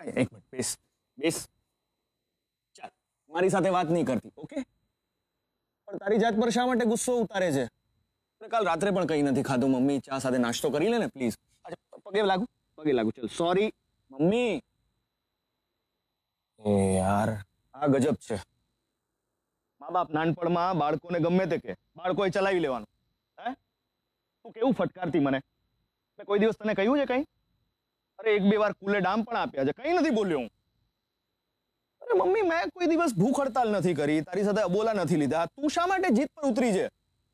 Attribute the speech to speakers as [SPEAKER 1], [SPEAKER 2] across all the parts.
[SPEAKER 1] એક મિનિટ, બેસ બેસ. ચાલ, મારી સાથે વાત નહીં કરતી, ઓકે? પણ તારી જાત પર શા માટે ગુસ્સો ઉતારે છે? કાલ રાત્રે પણ કંઈ નથી ખાધું. મમ્મી ચા સાથે નાસ્તો કરી લે ને પ્લીઝ. પગે લાગુ, ચલ. Sorry mummy. એ યાર, આ ગજબ છે. મા બાપ નાનપણમાં બાળકોને ગમે તે કે બાળકોએ ચલાવી લેવાનું. હે, તું કેવું ફટકારતી મને? મેં કોઈ દિવસ તને કહ્યું છે કંઈ? અરે એક બે વાર કુલે ડામ પણ આપ્યા છે, કંઈ નથી બોલ્યો હું. અરે મમ્મી, મેં કોઈ દિવસ ભૂખ હડતાલ નથી કરી, તારી સાથે અબોલા નથી લીધા. તું શા માટે જીત પર ઉતરી છે?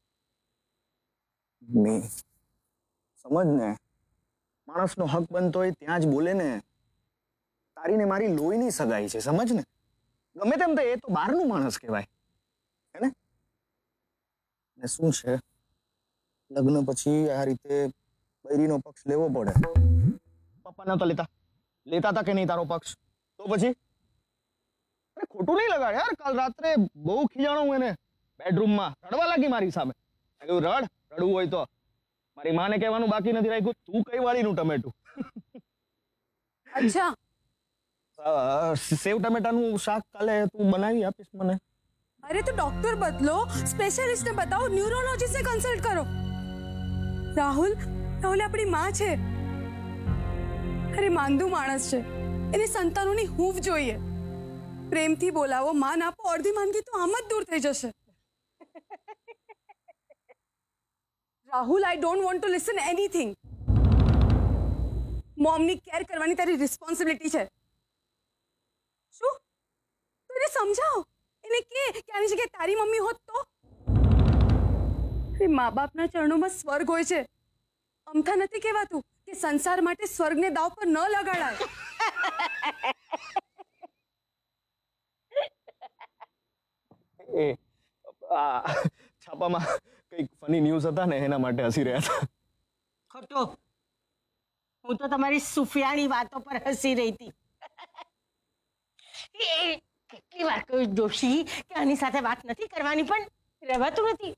[SPEAKER 1] મમ્મી સમજ ને, માણસનો હક બનતો હોય ત્યાં જ બોલે ને. તારી ને મારી લોહીની સગાઈ છે, સમજ ને. ગમે તેમ તો એ તો બહારનું માણસ કહેવાય, હે ને? ને શું છે, લગ્ન પછી આ રીતે બૈરીનો પક્ષ લેવો પડે. પપ્પા નહોતા લેતા હતા કે નહીં તારો પક્ષ? તો પછી અરે ખોટું નહીં લગાડ યાર. કાલ રાત્રે બહુ ખીજાણો હું એને બેડરૂમમાં. રડવા લાગી મારી સામે. મેં કીધું રડવું હોય તો મારી માને કહેવાનું બાકી નથી રાખ્યું, તું કઈ વાળીનું ટમેટું.
[SPEAKER 2] અચ્છા,
[SPEAKER 1] સેવ ટમેટાનું શાક કાલે તું બનાવી આપીશ મને?
[SPEAKER 2] अरे तो डॉक्टर बदलो, स्पेशलिस्ट ने बताओ, न्यूरोलॉजिस्ट से कंसल्ट करो. રાહુલ આપણી માં છે. અરે માંદુ માણસ છે, એને સંતાનોની હૂંફ જોઈએ. પ્રેમથી બોલાવો, માન આપો, અડધી માંદગી તો આમ જ દૂર થઈ જશે. Rahul, I don't want to listen anything. મોમની care કરવાની તારી રિસ્પોન્સિબિલિટી છે. શું તું એને સમજાવ, એને કે આની જગ્યાએ તારી મમ્મી હોત તો? મા બાપના ચરણોમાં સ્વર્ગ હોય છે. અમથા નથી કહેવાતું કે સંસાર માટે સ્વર્ગને દાવ પર ન લગાડાય.
[SPEAKER 1] એ છાપામાં કંઈક ફની ન્યૂઝ હતા ને એના માટે હસી રહ્યા હતા.
[SPEAKER 3] ખોટો, હું તો તમારી સુફિયાની વાતો પર હસી રહી હતી. કેટલી વાર કહ્યું જોશી કે આની સાથે વાત નથી કરવાની, પણ રહેવાતું નથી.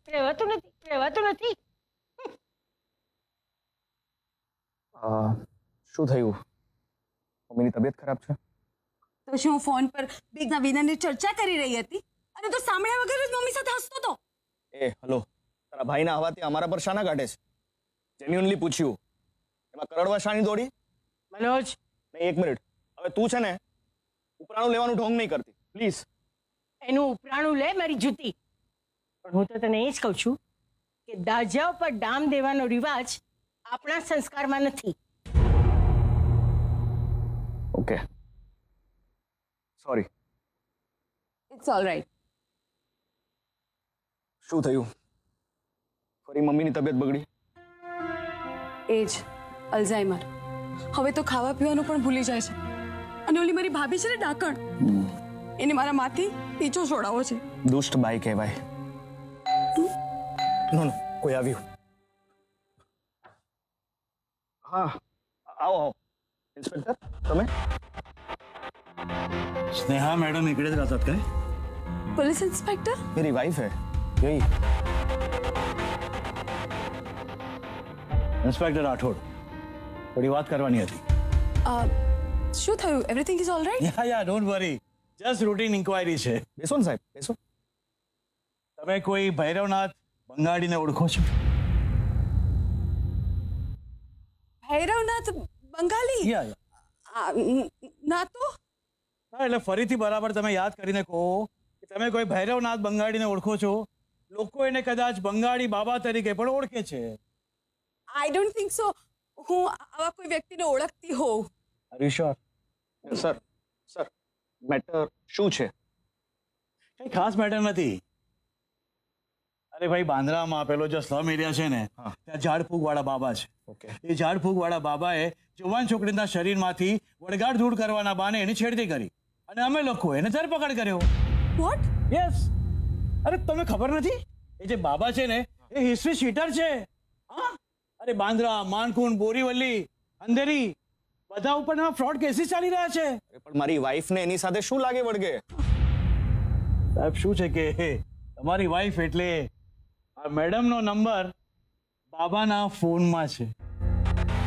[SPEAKER 1] શું થયું? મમ્મીની તબિયત ખરાબ છે?
[SPEAKER 2] તો શું ફોન પર બેગના વિનાની ચર્ચા કરી રહી હતી અને તો સાંભળ્યા વગર જ મમ્મી સાથે હસતો હતો?
[SPEAKER 1] એ હલો, તારા ભાઈના હવાથી અમારા પર શાના કાઢે છે? જેન્યુઅનલી પૂછ્યું. એમાં કરડવા શાની દોડી?
[SPEAKER 3] મનોજ,
[SPEAKER 1] નહીં, એક મિનિટ. હવે તું છે ને ઉપરાણું લેવાનું ઢોંગ નહીં કરતી, પ્લીઝ.
[SPEAKER 3] એનું ઉપરાણું લે મારી જૂતી. પણ હું તો તને એ જ કહું છું કે દાજા ઉપર ડામ દેવાનો રિવાજ આપણા સંસ્કારમાં નથી.
[SPEAKER 1] Okay, sorry.
[SPEAKER 2] It's all right.
[SPEAKER 1] શું થયું? ફરી મમ્મીની તબિયત બગડી?
[SPEAKER 2] એ જ અલ્ઝાઇમર. હવે તો ખાવા પીવાનું પણ ભૂલી જાય છે. અને ઓલી મારી ભાભી છે ને ડાકણ, એને મારા માથી પીછો છોડાવો છે.
[SPEAKER 1] દુષ્ટ બાઈ કહેવાય. નો, કોઈ આવ્યું. હા, આવો. ઇન્સ્પેક્ટર, તમે?
[SPEAKER 4] स्नेहा मैडम इकडेच राहतात काय?
[SPEAKER 2] Police inspector?
[SPEAKER 1] मेरी वाइफ है यही.
[SPEAKER 4] इंस्पेक्टर राठौड़, थोड़ी बात करवानी હતી.
[SPEAKER 2] શું થયું? Everything is all right?
[SPEAKER 4] Yeah don't worry, just routine inquiry છે.
[SPEAKER 1] બેસો ને સાહેબ, બેસો.
[SPEAKER 4] તમે કોઈ ભૈરવનાથ બંગાડીને ઓળખો છો?
[SPEAKER 2] ભૈરવનાથ બંગાળી? ના તો.
[SPEAKER 4] હા, એટલે ફરીથી બરાબર તમે યાદ કરીને કહો કે તમે કોઈ ભૈરવનાથ બંગાડીને ઓળખો છો. લોકો એને કદાચ બંગાળી બાબા તરીકે પણ ઓળખે છે.
[SPEAKER 2] આઈ ડોન્ટ થિંક સો હું આવા કોઈ વ્યક્તિને ઓળખતી હોઉં.
[SPEAKER 4] Are you sure?
[SPEAKER 1] Sir, matter શું છે?
[SPEAKER 4] કઈ ખાસ મેટર નથી. અરે ભાઈ, બાંદ્રામાં પેલો જે સ્લમ એરિયા છે ને, ત્યાં ઝાડફૂગ વાળા બાબા છે.
[SPEAKER 1] ઓકે.
[SPEAKER 4] એ ઝાડફૂગ વાળા બાબાએ જવાન છોકરીના શરીરમાંથી વળગાડ ધૂળ કરવાના બાને એની છેડતી કરી અને અમે લોકો એને ધરપકડ કર્યો.
[SPEAKER 2] વોટ?
[SPEAKER 4] યસ. અરે તમને ખબર નથી? એ જે બાબા છે ને, એ હિસ્ટ્રી શીટર છે. હા, અરે બાંદ્રા, માનકુંડ, બોરીવલી, અંધેરી બધા ઉપર ફ્રોડ કેસીસ ચાલી રહ્યા છે.
[SPEAKER 1] પણ મારી વાઈફને એની સાથે શું લાગે વળગે?
[SPEAKER 4] સાહેબ, શું છે કે તમારી વાઈફ એટલે આ મેડમનો નંબર બાબાના ફોનમાં છે.